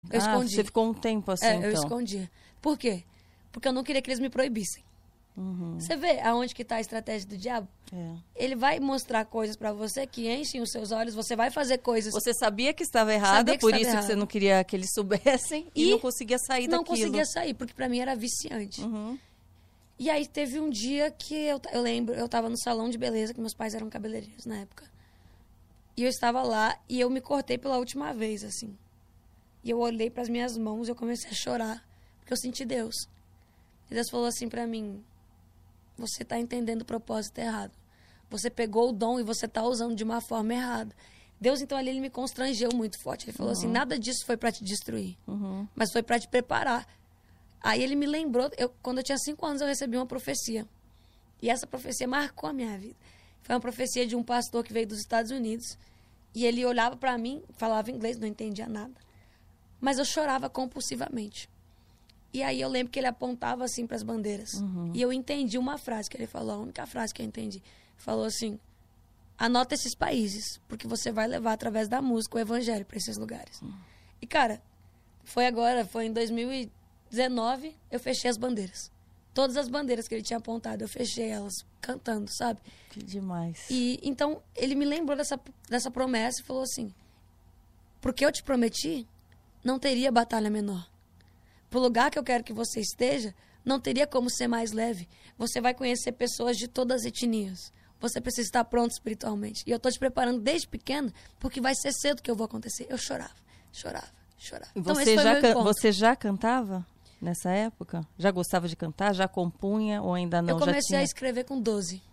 Eu escondi. Você ficou um tempo assim, então. Eu escondia. Por quê? Porque eu não queria que eles me proibissem. Você vê aonde que tá a estratégia do diabo? Ele vai mostrar coisas pra você que enchem os seus olhos, você vai fazer coisas... Você sabia que estava errada, por isso que você não queria que eles soubessem e não conseguia sair daquilo. Não conseguia sair, porque pra mim era viciante. E aí teve um dia que eu lembro, eu tava no salão de beleza, que meus pais eram cabeleireiros na época. E eu estava lá e eu me cortei pela última vez, assim. E eu olhei pras minhas mãos e eu comecei a chorar, porque eu senti Deus. E Deus falou assim pra mim: você tá entendendo o propósito errado. Você pegou o dom e você tá usando de uma forma errada. Deus, então, ali, ele me constrangeu muito forte. Ele falou assim, nada disso foi pra te destruir, mas foi pra te preparar. Aí ele me lembrou, quando eu tinha 5 anos, eu recebi uma profecia. E essa profecia marcou a minha vida. Foi uma profecia de um pastor que veio dos Estados Unidos. E ele olhava pra mim, falava inglês, não entendia nada. Mas eu chorava compulsivamente. E aí eu lembro que ele apontava assim para as bandeiras. E eu entendi uma frase que ele falou, a única frase que eu entendi. Ele falou assim: anota esses países, porque você vai levar através da música o evangelho para esses lugares. E cara, foi em 2019, eu fechei as bandeiras. Todas as bandeiras que ele tinha apontado, eu fechei elas cantando, sabe? Que demais. E então ele me lembrou dessa promessa e falou assim: porque eu te prometi, não teria batalha menor. Pro lugar que eu quero que você esteja, não teria como ser mais leve. Você vai conhecer pessoas de todas as etnias. Você precisa estar pronto espiritualmente. E eu tô te preparando desde pequeno, porque vai ser cedo que eu vou acontecer. Eu chorava. Então, você já cantava nessa época? Já gostava de cantar? Já compunha ou ainda não? Eu comecei a escrever com 12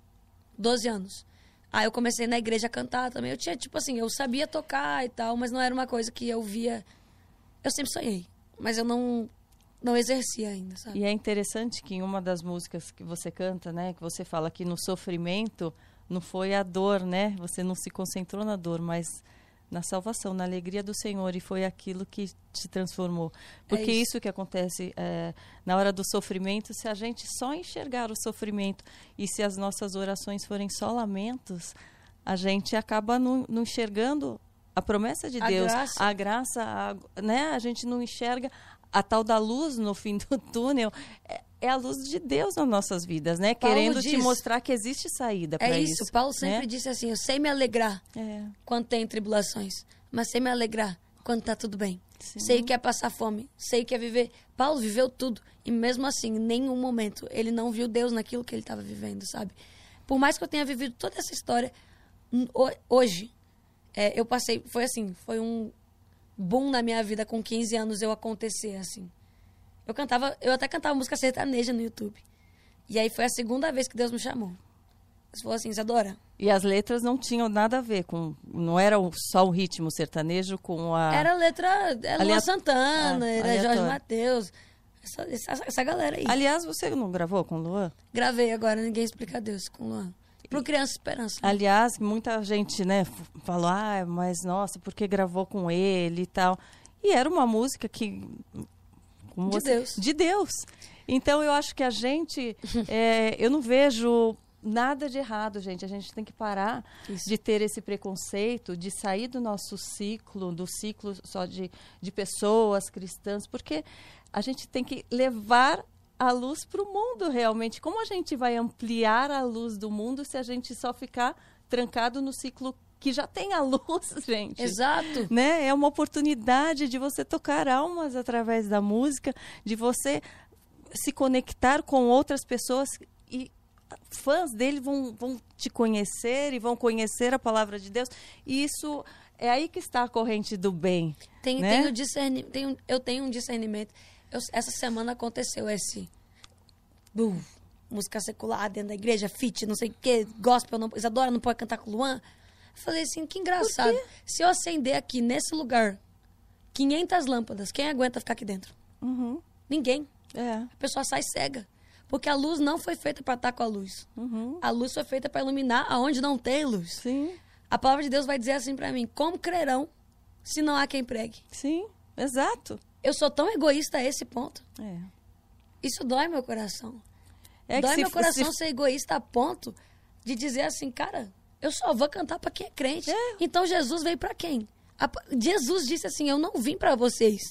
anos. Aí eu comecei na igreja a cantar também. Eu tinha, tipo assim, eu sabia tocar e tal, mas não era uma coisa que eu via... Eu sempre sonhei, mas eu não exercia ainda, sabe? E é interessante que em uma das músicas que você canta, né, que você fala que no sofrimento não foi a dor, né? Você não se concentrou na dor, mas na salvação, na alegria do Senhor, e foi aquilo que te transformou. Porque isso que acontece na hora do sofrimento, se a gente só enxergar o sofrimento e se as nossas orações forem só lamentos, a gente acaba não enxergando a promessa de Deus, a graça, né? A gente não enxerga a tal da luz no fim do túnel. É a luz de Deus nas nossas vidas, né? Paulo querendo diz, te mostrar que existe saída para isso. É isso, Paulo sempre disse assim: eu sei me alegrar quando tem tribulações, mas sei me alegrar quando tá tudo bem. Sim. Sei que é passar fome, sei que é viver. Paulo viveu tudo, e mesmo assim, em nenhum momento, ele não viu Deus naquilo que ele estava vivendo, sabe? Por mais que eu tenha vivido toda essa história, hoje, eu passei, foi um boom na minha vida com 15 anos eu acontecer, assim. Eu até cantava música sertaneja no YouTube. E aí foi a segunda vez que Deus me chamou. Ele falou assim: Isadora. E as letras não tinham nada a ver com... Não era só o ritmo sertanejo com a... Era letra... Luan Santana, era Jorge Mateus. Essa galera aí. Aliás, você não gravou com o Luan? Gravei agora, Ninguém Explica Deus, com o Luan. Pro Criança Esperança. Né? Aliás, muita gente, né, falou, mas nossa, porque gravou com ele e tal. E era uma música que... Deus. De Deus. Então, eu acho que a gente... eu não vejo nada de errado, gente. A gente tem que parar de ter esse preconceito, de sair do nosso ciclo, do ciclo só de pessoas cristãs, porque a gente tem que levar a luz para o mundo, realmente. Como a gente vai ampliar a luz do mundo se a gente só ficar trancado no ciclo que já tem a luz, gente? Exato. Né? É uma oportunidade de você tocar almas através da música, de você se conectar com outras pessoas, e fãs dele vão te conhecer e vão conhecer a palavra de Deus. E isso é aí que está a corrente do bem. Eu tenho um discernimento. Essa semana aconteceu música secular dentro da igreja, feat, não sei o que, gospel, Isadora não pode cantar com o Luan. Eu falei assim, que engraçado. Se eu acender aqui, nesse lugar, 500 lâmpadas, quem aguenta ficar aqui dentro? Ninguém. A pessoa sai cega. Porque a luz não foi feita para estar com a luz. A luz foi feita para iluminar aonde não tem luz. Sim. A palavra de Deus vai dizer assim para mim: como crerão se não há quem pregue? Sim, exato. Eu sou tão egoísta a esse ponto. Isso dói meu coração. Dói meu coração ser egoísta a ponto de dizer assim, cara, eu só vou cantar para quem é crente. Então Jesus veio para quem? Jesus disse assim, eu não vim para vocês